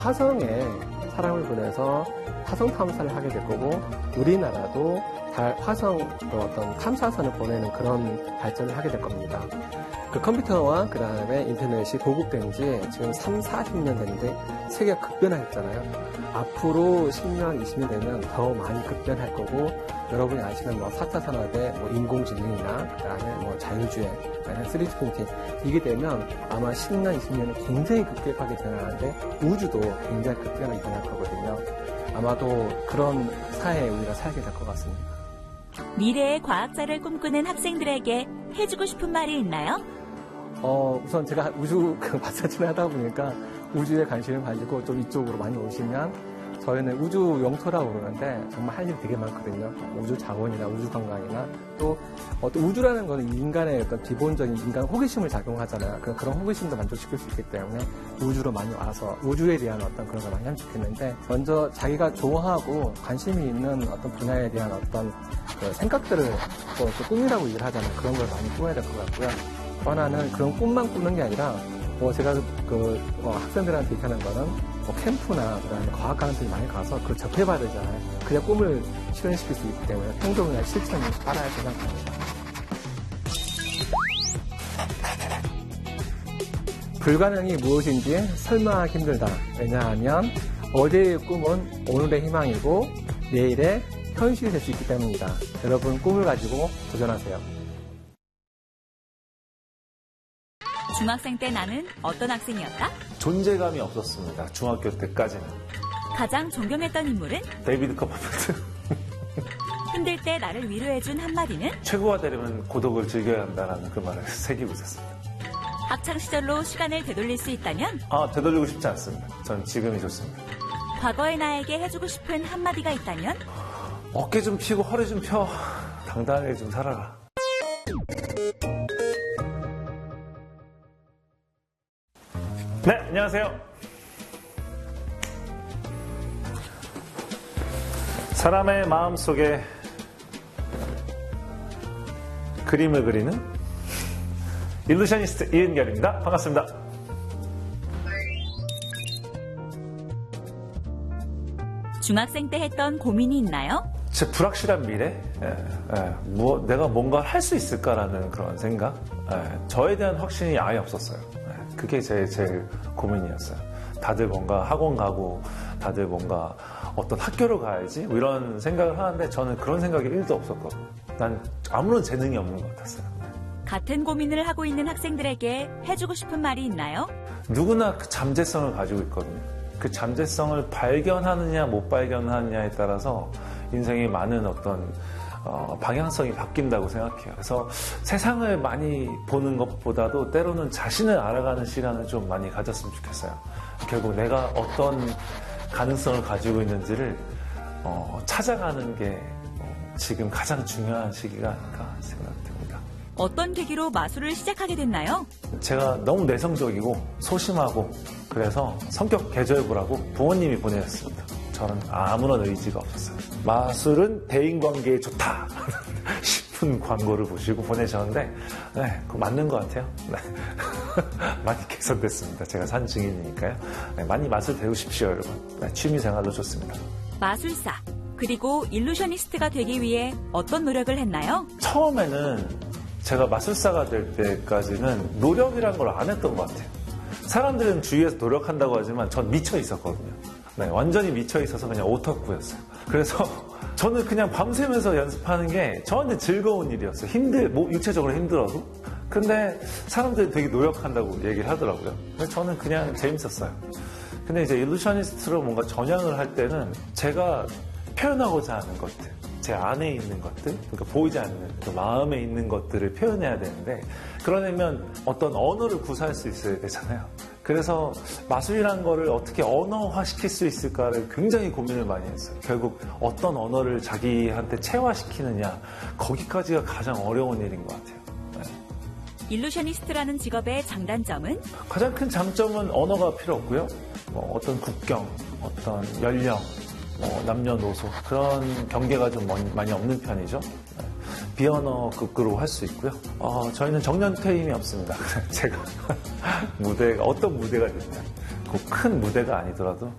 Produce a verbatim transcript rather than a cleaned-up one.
화성에 사람을 보내서 화성 탐사를 하게 될 거고, 우리나라도 달, 화성 어떤 탐사선을 보내는 그런 발전을 하게 될 겁니다. 그 컴퓨터와 그 다음에 인터넷이 보급된 지 지금 삼, 사십 년 됐는데 세계가 급변했잖아요. 앞으로 십 년, 이십 년 되면 더 많이 급변할 거고, 여러분이 아시는 뭐 사 차 산업의 뭐 인공지능이나 그 다음에 뭐 자율주행, 아니면 쓰리디 프린팅, 이게 되면 아마 십 년, 이십 년은 굉장히 급격하게 변하는데 우주도 굉장히 급격하게 변할 거거든요. 아마도 그런 사회에 우리가 살게 될 것 같습니다. 미래의 과학자를 꿈꾸는 학생들에게 해주고 싶은 말이 있나요? 어, 우선 제가 우주 그 마사지를 하다 보니까 우주에 관심을 가지고 좀 이쪽으로 많이 오시면, 저희는 우주 영토라고 그러는데 정말 할 일이 되게 많거든요. 우주 자원이나 우주 관광이나 또 어떤 우주라는 거는 인간의 어떤 기본적인 인간 호기심을 작용하잖아요. 그런 호기심도 만족시킬 수 있기 때문에 우주로 많이 와서 우주에 대한 어떤 그런 걸 많이 하면 좋겠는데, 먼저 자기가 좋아하고 관심이 있는 어떤 분야에 대한 어떤 그 생각들을 또, 또 꿈이라고 얘기를 하잖아요. 그런 걸 많이 꾸며야 될 것 같고요. 또 하나는 그런 꿈만 꾸는 게 아니라, 뭐 제가 그 어, 학생들한테 얘기하는 거는 뭐 캠프나 그다음에 과학관들이 많이 가서 그걸 접해봐야 되잖아요. 그래야 꿈을 실현시킬 수 있기 때문에 행동이나 실천이 따라야 생각합니다. 불가능이 무엇인지 설명하기 힘들다. 왜냐하면 어제의 꿈은 오늘의 희망이고 내일의 현실이 될 수 있기 때문입니다. 여러분, 꿈을 가지고 도전하세요. 중학생 때 나는 어떤 학생이었다? 존재감이 없었습니다. 중학교 때까지는. 가장 존경했던 인물은? 데이비드 커퍼필드. 힘들 때 나를 위로해준 한마디는? 최고가 되려면 고독을 즐겨야 한다는 그 말을 새기고 있었습니다. 학창시절로 시간을 되돌릴 수 있다면? 아, 되돌리고 싶지 않습니다. 전 지금이 좋습니다. 과거의 나에게 해주고 싶은 한마디가 있다면? 어깨 좀 펴고 허리 좀 펴. 당당하게 좀 살아라. 네, 안녕하세요. 사람의 마음속에 그림을 그리는 일루셔니스트 이은결입니다. 반갑습니다. 중학생 때 했던 고민이 있나요? 제 불확실한 미래, 예, 예, 뭐, 내가 뭔가 할 수 있을까라는 그런 생각, 예, 저에 대한 확신이 아예 없었어요. 예, 그게 제 제일 고민이었어요. 다들 뭔가 학원 가고, 다들 뭔가 어떤 학교를 가야지 뭐 이런 생각을 하는데 저는 그런 생각이 일도 없었거든요. 난 아무런 재능이 없는 것 같았어요. 같은 고민을 하고 있는 학생들에게 해주고 싶은 말이 있나요? 누구나 그 잠재성을 가지고 있거든요. 그 잠재성을 발견하느냐 못 발견하느냐에 따라서 인생의 많은 어떤 어, 방향성이 바뀐다고 생각해요. 그래서 세상을 많이 보는 것보다도 때로는 자신을 알아가는 시간을 좀 많이 가졌으면 좋겠어요. 결국 내가 어떤 가능성을 가지고 있는지를 어, 찾아가는 게 어, 지금 가장 중요한 시기가 아닐까 생각됩니다. 어떤 계기로 마술을 시작하게 됐나요? 제가 너무 내성적이고 소심하고 그래서 성격 계절부라고 부모님이 보내셨습니다. 저는 아무런 의지가 없었어요. 마술은 대인관계에 좋다 싶은 광고를 보시고 보내셨는데 네, 그거 맞는 것 같아요. 네. 많이 개선됐습니다. 제가 산 증인이니까요. 네, 많이 마술 배우십시오, 여러분. 네, 취미생활도 좋습니다. 마술사 그리고 일루셔니스트가 되기 위해 어떤 노력을 했나요? 처음에는 제가 마술사가 될 때까지는 노력이란 걸 안 했던 것 같아요. 사람들은 주위에서 노력한다고 하지만 전 미쳐 있었거든요. 네, 완전히 미쳐 있어서 그냥 오덕후였어요. 그래서 저는 그냥 밤새면서 연습하는 게 저한테 즐거운 일이었어요. 힘들, 뭐 육체적으로 힘들어도. 근데 사람들이 되게 노력한다고 얘기를 하더라고요. 그래서 저는 그냥 재밌었어요. 근데 이제 일루셔니스트로 뭔가 전향을 할 때는 제가 표현하고자 하는 것들, 제 안에 있는 것들, 그러니까 보이지 않는 그 마음에 있는 것들을 표현해야 되는데 그러려면 어떤 언어를 구사할 수 있어야 되잖아요. 그래서 마술이라는 거를 어떻게 언어화시킬 수 있을까를 굉장히 고민을 많이 했어요. 결국 어떤 언어를 자기한테 체화시키느냐 거기까지가 가장 어려운 일인 것 같아요. 네. 일루셔니스트라는 직업의 장단점은? 가장 큰 장점은 언어가 필요 없고요. 뭐 어떤 국경, 어떤 연령, 뭐 남녀노소 그런 경계가 좀 많이 없는 편이죠. 네. 비언어급으로 할 수 있고요. 어, 저희는 정년퇴임이 없습니다. 제가 무대가 어떤 무대가 됐든 꼭 큰 무대가 아니더라도